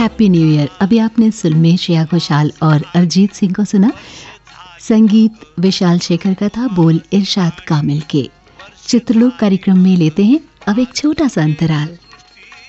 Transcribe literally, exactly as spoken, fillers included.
Happy new year. अभी आपने film Shreya Ghoshal और अरिजीत सिंह को सुना। संगीत विशाल शेखर का था, बोल इरशाद कामिल के। चित्रलोक कार्यक्रम में लेते हैं अब एक छोटा सा अंतराल।